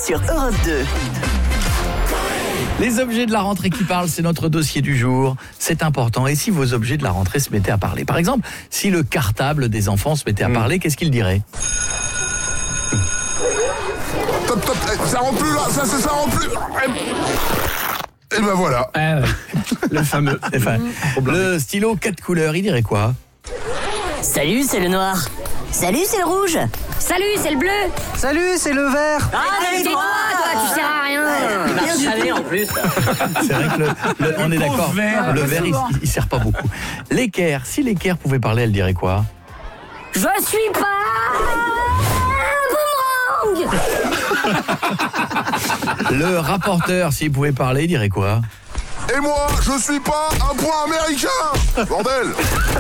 sur Europe 2. Les objets de la rentrée qui parlent, c'est notre dossier du jour. C'est important. Et si vos objets de la rentrée se mettaient à parler? Par exemple, si le cartable des enfants se mettait à parler, qu'est-ce qu'il dirait? Top, ça rend plus là, ça rend plus. Et ben voilà. Le fameux. Le stylo 4 couleurs, il dirait quoi? Salut, c'est le noir. Salut, c'est le rouge. Salut, c'est le bleu. Salut, c'est le vert. C'est toi, tu sers à rien. Bien chavé en plus. C'est vrai que on est d'accord. Le vert, il sert pas beaucoup. L'équerre, si l'équerre pouvait parler, elle dirait quoi? Je suis pas un boomerang. Le rapporteur, s'il pouvait parler, il dirait quoi? Et moi, je suis pas un point américain. Bordel.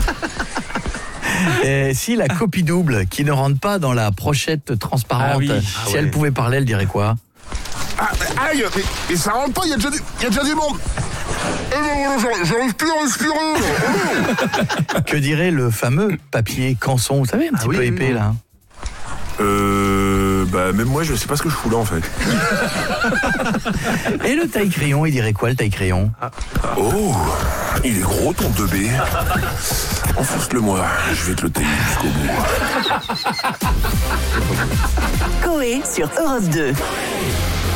Et si la copie double qui ne rentre pas dans la brochette transparente, si elle pouvait parler, elle dirait quoi? Aïe, et ça rentre pas, il y a déjà du monde. Et ben voilà, j'arrive plus à respirer. Que dirait le fameux papier canson, vous savez, un petit peu épais là? Bah même moi je sais pas ce que je fous là en fait. Et le taille-crayon, il dirait quoi le taille-crayon? Oh, il est gros ton 2B. Enfonce-le moi, je vais te le tailler jusqu'au bout. Coé sur Europe 2.